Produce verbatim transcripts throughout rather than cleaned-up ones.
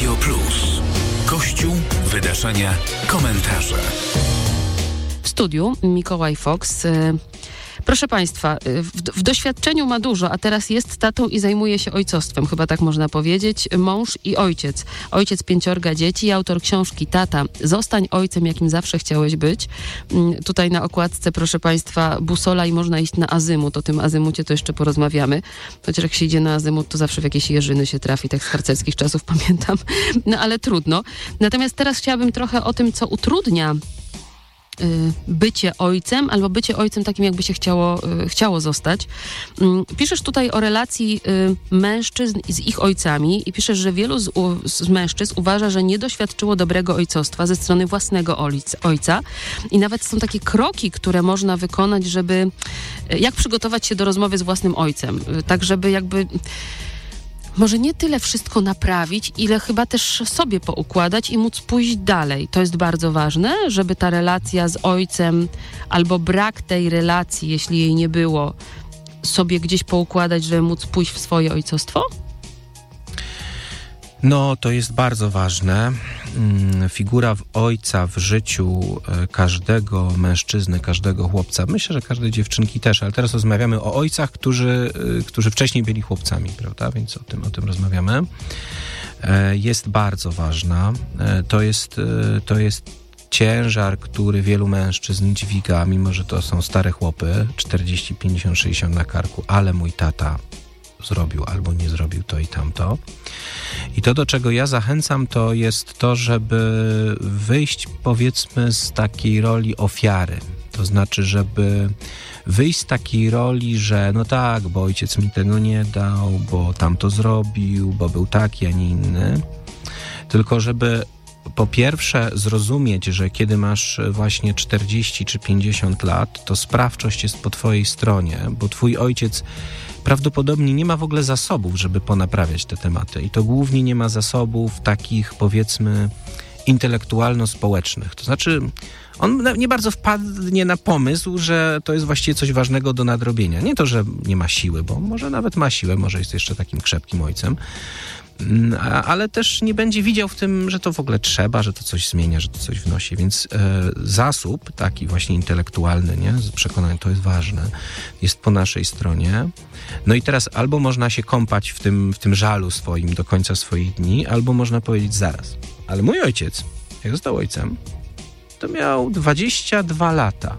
Radio Plus. Kościół, wydarzenia, komentarze. W studiu Mikołaj Fox. Proszę Państwa, w, w doświadczeniu ma dużo, a teraz jest tatą i zajmuje się ojcostwem, chyba tak można powiedzieć. Mąż i ojciec. Ojciec pięciorga dzieci, autor książki Tata, zostań ojcem, jakim zawsze chciałeś być. Tutaj na okładce, proszę Państwa, busola i można iść na azymut. O tym azymucie to jeszcze porozmawiamy. Chociaż jak się idzie na azymut, to zawsze w jakieś jeżyny się trafi, tak z harcerskich czasów pamiętam. No ale trudno. Natomiast teraz chciałabym trochę o tym, co utrudnia bycie ojcem, albo bycie ojcem takim, jakby się chciało, chciało zostać. Piszesz tutaj o relacji mężczyzn z ich ojcami i piszesz, że wielu z, z mężczyzn uważa, że nie doświadczyło dobrego ojcostwa ze strony własnego ojca. I nawet są takie kroki, które można wykonać, żeby jak przygotować się do rozmowy z własnym ojcem. Tak, żeby jakby może nie tyle wszystko naprawić, ile chyba też sobie poukładać i móc pójść dalej. To jest bardzo ważne, żeby ta relacja z ojcem albo brak tej relacji, jeśli jej nie było, sobie gdzieś poukładać, żeby móc pójść w swoje ojcostwo? No, to jest bardzo ważne. Figura ojca w życiu każdego mężczyzny, każdego chłopca, myślę, że każdej dziewczynki też, ale teraz rozmawiamy o ojcach, którzy, którzy wcześniej byli chłopcami, prawda? Więc o tym, o tym rozmawiamy. Jest bardzo ważna. To jest, to jest ciężar, który wielu mężczyzn dźwiga, mimo że to są stare chłopy, czterdzieści, pięćdziesiąt, sześćdziesiąt na karku, ale mój tata zrobił albo nie zrobił to i tamto. I to, do czego ja zachęcam, to jest to, żeby wyjść, powiedzmy, z takiej roli ofiary. To znaczy, żeby wyjść z takiej roli, że no tak, bo ojciec mi tego nie dał, bo tamto zrobił, bo był taki, a nie inny. Tylko żeby po pierwsze zrozumieć, że kiedy masz właśnie czterdzieści czy pięćdziesiąt lat, to sprawczość jest po twojej stronie, bo twój ojciec prawdopodobnie nie ma w ogóle zasobów, żeby ponaprawiać te tematy. I to głównie nie ma zasobów takich, powiedzmy, intelektualno-społecznych. To znaczy, on nie bardzo wpadnie na pomysł, że to jest właściwie coś ważnego do nadrobienia. Nie to, że nie ma siły, bo może nawet ma siłę, może jest jeszcze takim krzepkim ojcem, ale też nie będzie widział w tym, że to w ogóle trzeba, że to coś zmienia, że to coś wnosi. Więc e, zasób taki właśnie intelektualny, nie, z przekonań, to jest ważne, jest po naszej stronie. No i teraz albo można się kąpać w tym, w tym żalu swoim do końca swoich dni, albo można powiedzieć zaraz. Ale mój ojciec, jak został ojcem, to miał dwadzieścia dwa lata.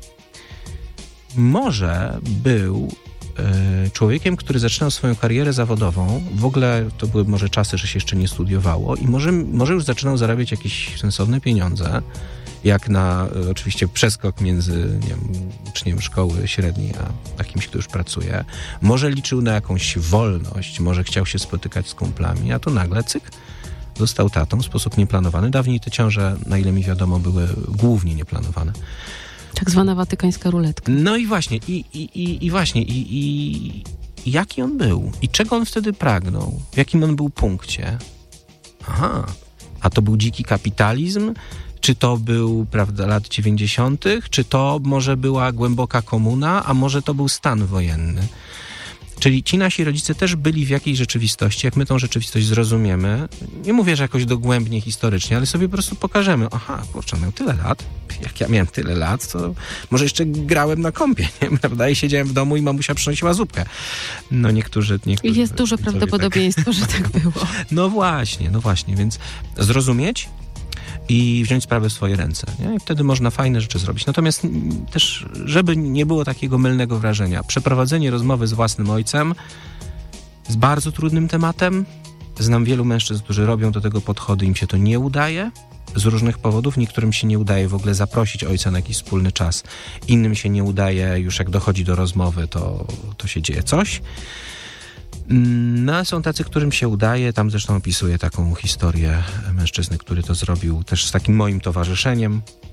Może był człowiekiem, który zaczynał swoją karierę zawodową, w ogóle to były może czasy, że się jeszcze nie studiowało i może, może już zaczynał zarabiać jakieś sensowne pieniądze, jak na oczywiście przeskok między, nie wiem, uczniem szkoły średniej a, a kimś, kto już pracuje. Może liczył na jakąś wolność, może chciał się spotykać z kumplami, a tu nagle cyk, został tatą w sposób nieplanowany. Dawniej te ciąże, na ile mi wiadomo, były głównie nieplanowane. Tak zwana watykańska ruletka. No i właśnie, i, i, i, i właśnie, i, i jaki on był? I czego on wtedy pragnął? W jakim on był punkcie? Aha, a to był dziki kapitalizm? Czy to był, prawda, lat dziewięćdziesiątych? Czy to może była głęboka komuna? A może to był stan wojenny? Czyli ci nasi rodzice też byli w jakiejś rzeczywistości, jak my tą rzeczywistość zrozumiemy, nie mówię, że jakoś dogłębnie historycznie, ale sobie po prostu pokażemy, aha, kurczę, miał tyle lat, jak ja miałem tyle lat, to może jeszcze grałem na kompie, nie? Prawda? I siedziałem w domu i mamusia przynosiła zupkę. No niektórzy... niektórzy Jest duże prawdopodobieństwo, tak, że tak było. No właśnie, no właśnie, więc zrozumieć i wziąć sprawę w swoje ręce. Nie? I wtedy można fajne rzeczy zrobić. Natomiast też, żeby nie było takiego mylnego wrażenia, przeprowadzenie rozmowy z własnym ojcem jest bardzo trudnym tematem. Znam wielu mężczyzn, którzy robią do tego podchody, im się to nie udaje z różnych powodów. Niektórym się nie udaje w ogóle zaprosić ojca na jakiś wspólny czas. Innym się nie udaje, już jak dochodzi do rozmowy, to, to się dzieje coś. No, są tacy, którym się udaje. Tam zresztą opisuję taką historię mężczyzny, który to zrobił też z takim moim towarzyszeniem.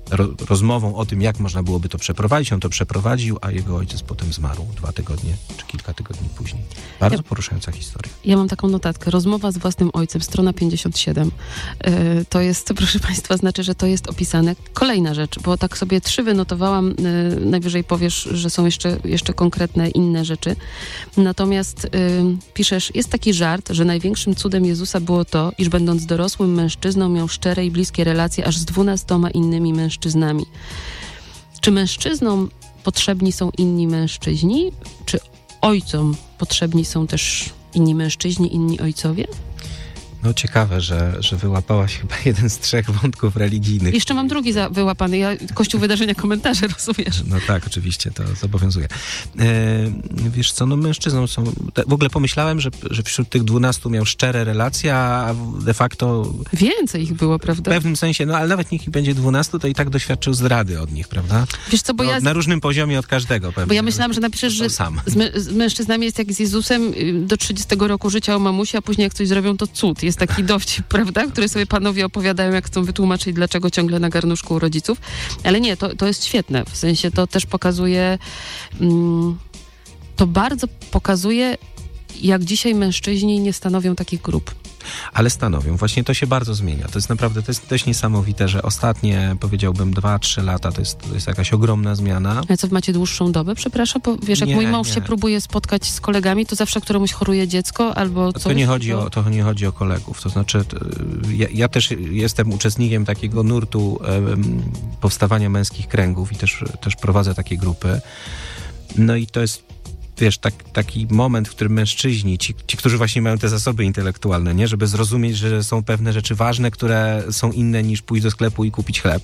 ro, rozmową o tym, jak można byłoby to przeprowadzić. On to przeprowadził, a jego ojciec potem zmarł dwa tygodnie, czy kilka tygodni później. Bardzo ja, poruszająca historia. Ja mam taką notatkę. Rozmowa z własnym ojcem, strona pięćdziesiąt siedem. Yy, to jest, proszę państwa, znaczy, że to jest opisane. Kolejna rzecz, bo tak sobie trzy wynotowałam, yy, najwyżej powiesz, że są jeszcze, jeszcze konkretne inne rzeczy. Natomiast yy, piszesz, jest taki żart, że największym cudem Jezusa było to, iż będąc dorosłym mężczyzną miał szczere i bliskie relacje aż z dwunastoma innymi mężczyznami. Czy mężczyznom potrzebni są inni mężczyźni? Czy ojcom potrzebni są też inni mężczyźni, inni ojcowie? No ciekawe, że, że wyłapałaś chyba jeden z trzech wątków religijnych. Jeszcze mam drugi za, wyłapany. Ja Kościół Wydarzenia komentarze, rozumiesz? No tak, oczywiście, to zobowiązuje. E, wiesz co, no mężczyznom są... W ogóle pomyślałem, że, że wśród tych dwunastu miał szczere relacje, a de facto... Więcej ich było, prawda? W pewnym sensie, no ale nawet niech ich będzie dwunastu, to i tak doświadczył zdrady od nich, prawda? Wiesz co, bo no, ja... Na różnym poziomie od każdego pewnie. Bo ja myślałam, że napiszesz, że sam. Z, my, z mężczyznami jest jak z Jezusem do trzydziestego roku życia o mamusi, a później jak coś zrobią, to cud. Jest taki dowcip, prawda? Który sobie panowie opowiadają, jak chcą wytłumaczyć, dlaczego ciągle na garnuszku u rodziców. Ale nie, to, to jest świetne. W sensie to też pokazuje... Mm, to bardzo pokazuje, jak dzisiaj mężczyźni nie stanowią takich grup. Ale stanowią. Właśnie to się bardzo zmienia. To jest naprawdę, to jest dość niesamowite, że ostatnie, powiedziałbym, dwa, trzy lata to jest, to jest jakaś ogromna zmiana. Ale co, macie dłuższą dobę? Przepraszam, bo wiesz, jak nie, mój mąż nie. się próbuje spotkać z kolegami, to zawsze któremuś choruje dziecko albo coś. To nie chodzi o, to nie chodzi o kolegów. To znaczy, ja, ja też jestem uczestnikiem takiego nurtu um, powstawania męskich kręgów i też, też prowadzę takie grupy. No i to jest wiesz, tak, taki moment, w którym mężczyźni, ci, ci, którzy właśnie mają te zasoby intelektualne, nie, żeby zrozumieć, że są pewne rzeczy ważne, które są inne niż pójść do sklepu i kupić chleb,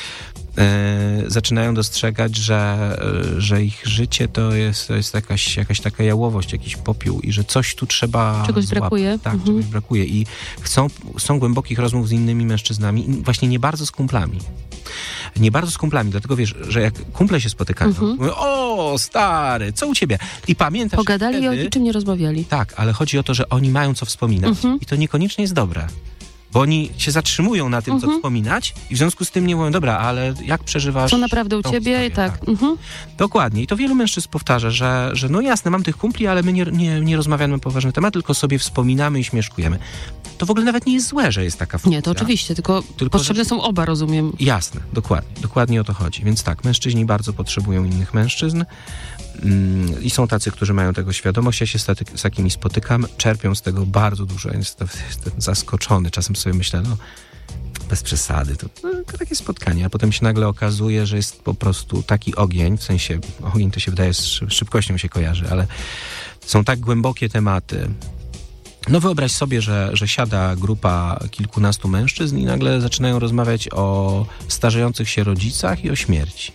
e, zaczynają dostrzegać, że, że ich życie to jest, to jest jakaś, jakaś taka jałowość, jakiś popiół i że coś tu trzeba Czegoś złapać. brakuje. Tak, mhm. czegoś brakuje i chcą, chcą głębokich rozmów z innymi mężczyznami, właśnie nie bardzo z kumplami. Nie bardzo z kumplami, dlatego wiesz, że jak kumple się spotykają, Mhm. mówią, o stary, co u ciebie? I pamiętasz Pogadali wtedy, i o niczym nie rozmawiali. Tak, ale chodzi o to, że oni mają co wspominać Mhm. i to niekoniecznie jest dobre. Bo oni się zatrzymują na tym, Mhm. co wspominać i w związku z tym nie mówią, dobra, ale jak przeżywasz... Co naprawdę u tą ciebie? historię? Tak. tak. Mhm. Dokładnie. I to wielu mężczyzn powtarza, że, że no jasne, mam tych kumpli, ale my nie, nie, nie rozmawiamy na poważny temat, tylko sobie wspominamy i śmieszkujemy. To w ogóle nawet nie jest złe, że jest taka funkcja. Nie, to oczywiście, tylko, Tylko, potrzebne że- są oba, rozumiem. Jasne, dokładnie. Dokładnie o to chodzi. Więc tak, mężczyźni bardzo potrzebują innych mężczyzn mm, i są tacy, którzy mają tego świadomość. Ja się z, taty, z takimi spotykam, czerpią z tego bardzo dużo. Ja Jestem, jestem zaskoczony. Czasem sobie myślę, no bez przesady, to, no, to takie spotkanie, a potem się nagle okazuje, że jest po prostu taki ogień, w sensie ogień to się wydaje z szy- szybkością się kojarzy, ale są tak głębokie tematy. No wyobraź sobie, że, że siada grupa kilkunastu mężczyzn i nagle zaczynają rozmawiać o starzejących się rodzicach i o śmierci.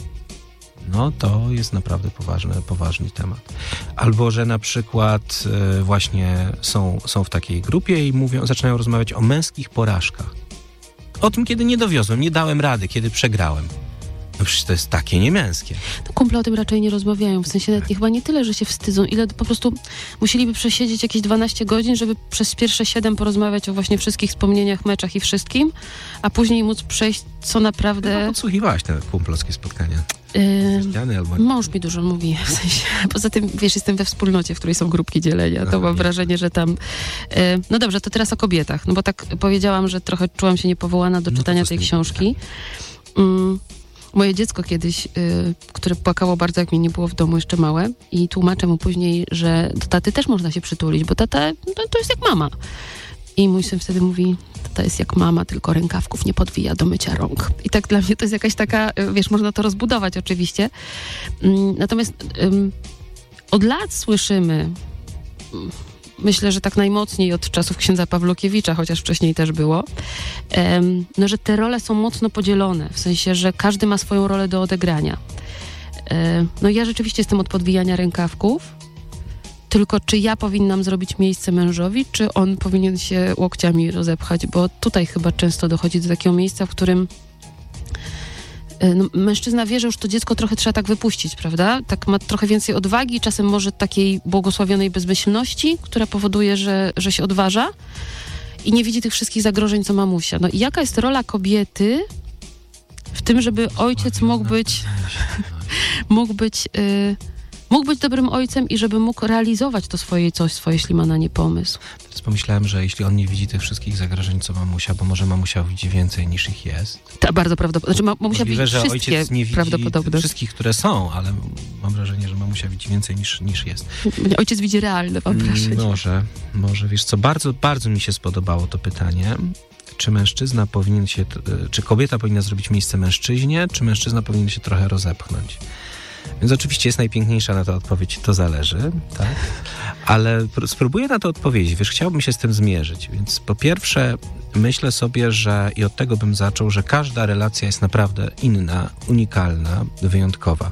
No to jest naprawdę poważny, poważny temat. Albo, że na przykład e, właśnie są, są w takiej grupie i mówią, zaczynają rozmawiać o męskich porażkach. O tym, kiedy nie dowiozłem, nie dałem rady, kiedy przegrałem. No przecież to jest takie niemęskie. No, kumple o tym raczej nie rozmawiają. W sensie nawet nie, chyba nie tyle, że się wstydzą, ile po prostu musieliby przesiedzieć jakieś dwanaście godzin, żeby przez pierwsze siedem porozmawiać o właśnie wszystkich wspomnieniach, meczach i wszystkim, a później móc przejść, co No, naprawdę... podsłuchiwałaś te kumplowskie spotkania. Yy, Ściany albo... Mąż mi dużo mówi, w sensie, poza tym, wiesz, jestem we wspólnocie, w której są grupki dzielenia, to Aha, mam wiem. wrażenie, że tam... Yy, no dobrze, to teraz o kobietach, no bo tak powiedziałam, że trochę czułam się niepowołana do No to czytania co z tej tymi książki. Mm, moje dziecko kiedyś, yy, które płakało bardzo, jak mnie nie było w domu, jeszcze małe, i tłumaczę mu później, że do taty też można się przytulić, bo tata no, to jest jak mama. I mój syn wtedy mówi, tata jest jak mama, tylko rękawków nie podwija do mycia rąk. I tak dla mnie to jest jakaś taka, wiesz, można to rozbudować oczywiście. Mm, Natomiast ym, od lat słyszymy, mm, myślę, że tak najmocniej od czasów księdza Pawlukiewicza, chociaż wcześniej też było, em, no, że te role są mocno podzielone, w sensie, że każdy ma swoją rolę do odegrania. E, No ja rzeczywiście jestem od podwijania rękawków, tylko czy ja powinnam zrobić miejsce mężowi, czy on powinien się łokciami rozepchać, bo tutaj chyba często dochodzi do takiego miejsca, w którym e, no, mężczyzna wie, że już to dziecko trochę trzeba tak wypuścić, prawda? Tak ma trochę więcej odwagi, czasem może takiej błogosławionej bezmyślności, która powoduje, że, że się odważa i nie widzi tych wszystkich zagrożeń, co mamusia. No i jaka jest rola kobiety w tym, żeby ojciec mógł być, mógł być, y, mógł być dobrym ojcem i żeby mógł realizować to swoje coś, swoje, jeśli ma na nie pomysł. Teraz pomyślałem, że jeśli on nie widzi tych wszystkich zagrożeń, co mamusia, bo może mamusia widzi więcej niż ich jest. Ta, bardzo prawdopodobne. Znaczy, ma, mamusia Możliwe, widzi że wszystkie ojciec nie widzi prawdopodobne. wszystkich, które są, ale mam wrażenie, że mamusia widzi więcej niż, niż jest. Ojciec widzi realne, mam wrażenie. Może, może, wiesz co, bardzo, bardzo mi się spodobało to pytanie. Czy mężczyzna powinien się, czy kobieta powinna zrobić miejsce mężczyźnie, czy mężczyzna powinien się trochę rozepchnąć? Więc oczywiście jest najpiękniejsza na to odpowiedź, to zależy, tak? Ale spróbuję na to odpowiedzieć, wiesz, chciałbym się z tym zmierzyć, więc po pierwsze myślę sobie, że i od tego bym zaczął, że każda relacja jest naprawdę inna, unikalna, wyjątkowa.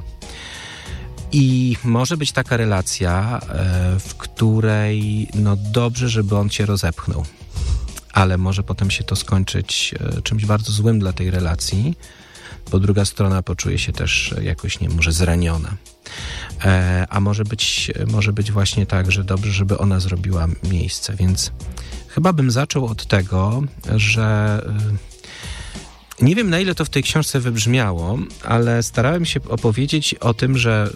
I może być taka relacja, w której no dobrze, żeby on cię rozepchnął, ale może potem się to skończyć czymś bardzo złym dla tej relacji, bo druga strona poczuje się też jakoś, nie może zraniona. E, a może być, może być właśnie tak, że dobrze, żeby ona zrobiła miejsce. Więc chyba bym zaczął od tego, że y, nie wiem, na ile to w tej książce wybrzmiało, ale starałem się opowiedzieć o tym, że,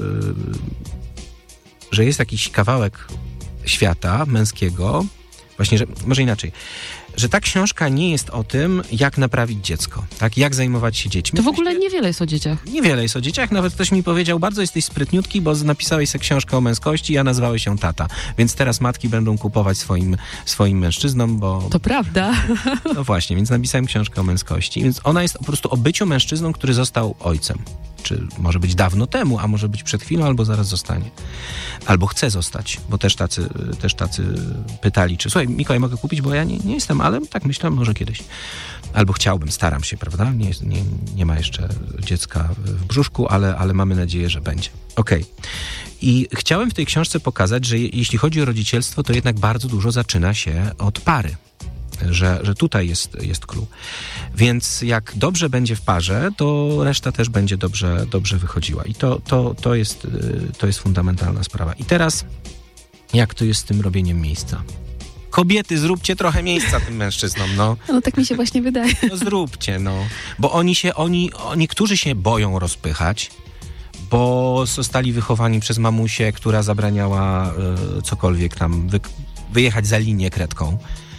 y, że jest jakiś kawałek świata męskiego, właśnie, że może inaczej, że ta książka nie jest o tym, jak naprawić dziecko, tak? Jak zajmować się dziećmi. To w ogóle niewiele jest o dzieciach. Niewiele jest o dzieciach. Nawet ktoś mi powiedział, bardzo jesteś sprytniutki, bo napisałeś sobie książkę o męskości, a nazwałeś się tata. Więc teraz matki będą kupować swoim, swoim mężczyznom, bo... To prawda. No właśnie, więc napisałem książkę o męskości. Więc ona jest po prostu o byciu mężczyzną, który został ojcem. Czy może być dawno temu, a może być przed chwilą, albo zaraz zostanie. Albo chce zostać, bo też tacy, też tacy pytali, czy słuchaj, Mikołaj, mogę kupić, bo ja nie, nie jestem, ale tak myślę, może kiedyś. Albo chciałbym, staram się, prawda? Nie, nie, nie ma jeszcze dziecka w brzuszku, ale, ale mamy nadzieję, że będzie. Okej. Okay. I chciałem w tej książce pokazać, że jeśli chodzi o rodzicielstwo, to jednak bardzo dużo zaczyna się od pary. Że, że tutaj jest, jest clue. Więc jak dobrze będzie w parze, to reszta też będzie dobrze, dobrze wychodziła. I to, to, to, jest, to jest fundamentalna sprawa. I teraz, jak to jest z tym robieniem miejsca? Kobiety, zróbcie trochę miejsca tym mężczyznom, no. No tak mi się właśnie wydaje. No zróbcie, no. Bo oni się, oni, niektórzy się boją rozpychać, bo zostali wychowani przez mamusię, która zabraniała y, cokolwiek tam wy, wyjechać za linię kredką.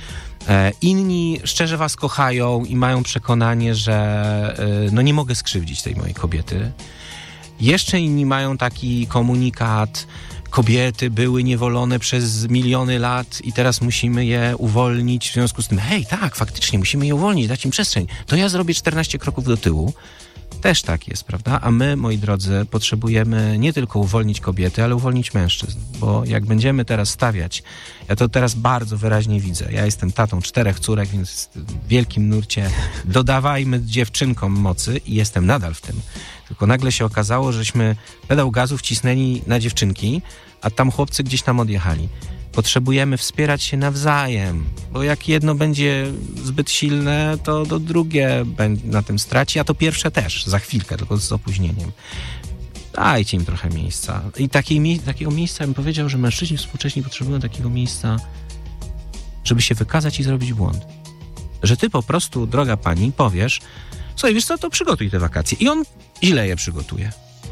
Inni szczerze was kochają i mają przekonanie, że no nie mogę skrzywdzić tej mojej kobiety. Jeszcze inni mają taki komunikat, kobiety były niewolone przez miliony lat i teraz musimy je uwolnić. W związku z tym, hej, tak, faktycznie musimy je uwolnić, dać im przestrzeń. To ja zrobię czternaście kroków do tyłu. Też tak jest, prawda? A my, moi drodzy, potrzebujemy nie tylko uwolnić kobiety, ale uwolnić mężczyzn. Bo jak będziemy teraz stawiać, ja to teraz bardzo wyraźnie widzę, ja jestem tatą czterech córek, więc w wielkim nurcie dodawajmy dziewczynkom mocy i jestem nadal w tym. Tylko nagle się okazało, żeśmy pedał gazu wcisnęli na dziewczynki, a tam chłopcy gdzieś tam odjechali. Potrzebujemy wspierać się nawzajem, bo jak jedno będzie zbyt silne, to, to drugie na tym straci, a to pierwsze też, za chwilkę, tylko z opóźnieniem. Dajcie im trochę miejsca. I takiej, takiego miejsca bym powiedział, że mężczyźni współcześni potrzebują takiego miejsca, żeby się wykazać i zrobić błąd. Że ty po prostu, droga pani, powiesz, słuchaj, wiesz co, to przygotuj te wakacje. I on źle je przygotuje.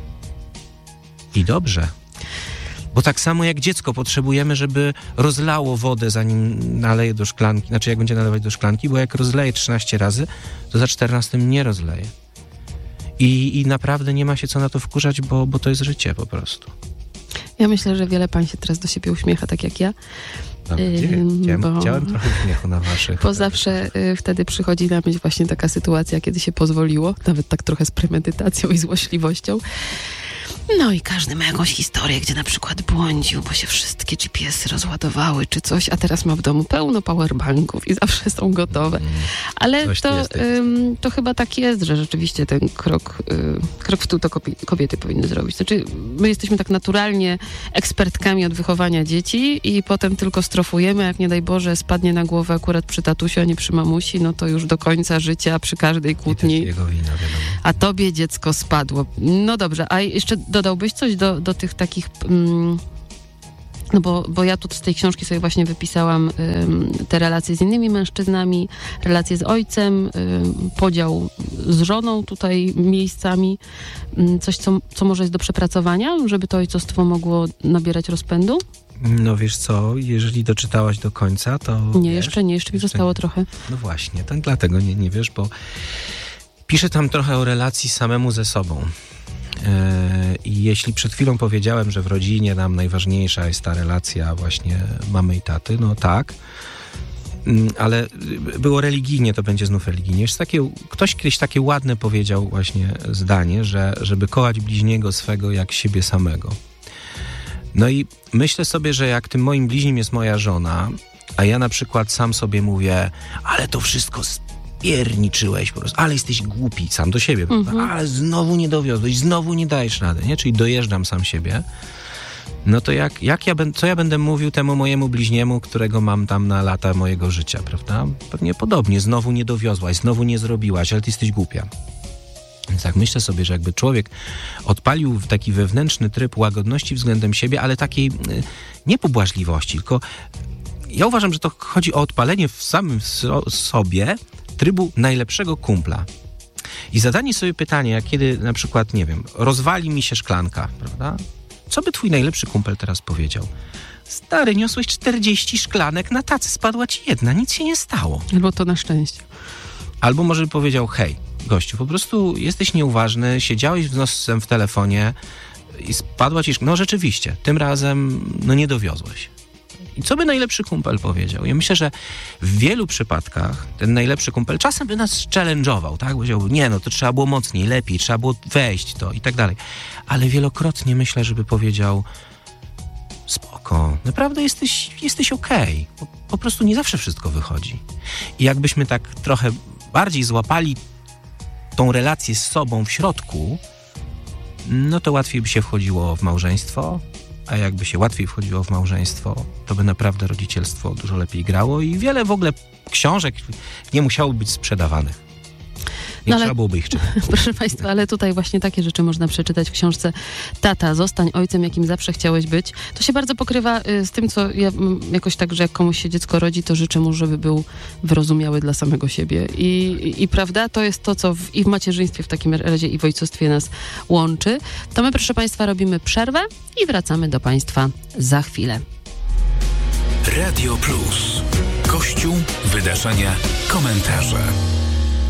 I dobrze. Bo tak samo jak dziecko potrzebujemy, żeby rozlało wodę, zanim naleje do szklanki. Znaczy, jak będzie nalewać do szklanki, bo jak rozleje trzynaście razy, to za czternastym nie rozleje. I, i naprawdę nie ma się co na to wkurzać, bo, bo to jest życie po prostu. Ja myślę, że wiele pań się teraz do siebie uśmiecha, tak jak ja. No, chciałem, bo, chciałem trochę uśmiechu na waszych. Bo zawsze y, wtedy przychodzi na myśl właśnie taka sytuacja, kiedy się pozwoliło, nawet tak trochę z premedytacją i złośliwością. No i każdy ma jakąś historię, gdzie na przykład błądził, bo się wszystkie G P S y rozładowały czy coś, a teraz ma w domu pełno powerbanków i zawsze są gotowe. Ale to, ym, to chyba tak jest, że rzeczywiście ten krok, y, krok w tył to kobiety powinny zrobić. Znaczy, my jesteśmy tak naturalnie ekspertkami od wychowania dzieci i potem tylko strofujemy, jak nie daj Boże spadnie na głowę akurat przy tatusiu, a nie przy mamusi, no to już do końca życia przy każdej kłótni. Jego wina, wiadomo. A tobie dziecko spadło. No dobrze, a jeszcze dodałbyś coś do, do tych takich... Mm, No bo, bo ja tu z tej książki sobie właśnie wypisałam ym, te relacje z innymi mężczyznami, relacje z ojcem, ym, podział z żoną tutaj miejscami, ym, coś, co, co może jest do przepracowania, żeby to ojcostwo mogło nabierać rozpędu? No wiesz co, jeżeli doczytałaś do końca, to... Nie, wiesz, jeszcze nie, jeszcze mi zostało nie. trochę. No właśnie, tak dlatego nie, nie wiesz, bo piszę tam trochę o relacji samemu ze sobą. I jeśli przed chwilą powiedziałem, że w rodzinie nam najważniejsza jest ta relacja właśnie mamy i taty, no tak, ale było religijnie, to będzie znów religijnie. Jest takie, ktoś kiedyś takie ładne powiedział właśnie zdanie, że żeby kochać bliźniego swego jak siebie samego. No i myślę sobie, że jak tym moim bliźnim jest moja żona, a ja na przykład sam sobie mówię, ale to wszystko pierniczyłeś po prostu, ale jesteś głupi sam do siebie, prawda? Mhm. Ale znowu nie dowiozłeś, znowu nie dajesz rady, nie? Czyli dojeżdżam sam siebie. No to jak, jak ja ben, co ja będę mówił temu mojemu bliźniemu, którego mam tam na lata mojego życia, prawda? Pewnie podobnie, znowu nie dowiozłaś, znowu nie zrobiłaś, ale ty jesteś głupia. Więc tak myślę sobie, że jakby człowiek odpalił w taki wewnętrzny tryb łagodności względem siebie, ale takiej nie pobłażliwości, tylko ja uważam, że to chodzi o odpalenie w samym so, sobie trybu najlepszego kumpla. I zadanie sobie pytania, jak kiedy na przykład, nie wiem, rozwali mi się szklanka, prawda? Co by twój najlepszy kumpel teraz powiedział? Stary, niosłeś czterdzieści szklanek, na tacy spadła ci jedna, nic się nie stało. Albo to na szczęście. Albo może by powiedział, hej, gościu, po prostu jesteś nieuważny, siedziałeś w nosem w telefonie i spadła ci szklanka. No rzeczywiście, tym razem no nie dowiozłeś. I co by najlepszy kumpel powiedział? Ja myślę, że w wielu przypadkach ten najlepszy kumpel czasem by nas challenge'ował, tak? Powiedział, nie no, to trzeba było mocniej, lepiej, trzeba było wejść to i tak dalej. Ale wielokrotnie myślę, żeby powiedział, spoko, naprawdę jesteś, jesteś okej. Po, po prostu nie zawsze wszystko wychodzi. I jakbyśmy tak trochę bardziej złapali tą relację z sobą w środku, no to łatwiej by się wchodziło w małżeństwo, a jakby się łatwiej wchodziło w małżeństwo, to by naprawdę rodzicielstwo dużo lepiej grało i wiele w ogóle książek nie musiało być sprzedawanych. Nie No ale, trzeba byłoby ich czytać. Proszę Państwa, ale tutaj właśnie takie rzeczy można przeczytać w książce Tata, zostań ojcem, jakim zawsze chciałeś być. To się bardzo pokrywa y, z tym, co ja m, jakoś tak, że jak komuś się dziecko rodzi, to życzę mu, żeby był wyrozumiały dla samego siebie. I, i, i prawda, to jest to, co w, i w macierzyństwie w takim razie i w ojcostwie nas łączy. To my, proszę Państwa, robimy przerwę i wracamy do Państwa za chwilę. Radio Plus. Kościół, wydarzenia, komentarze.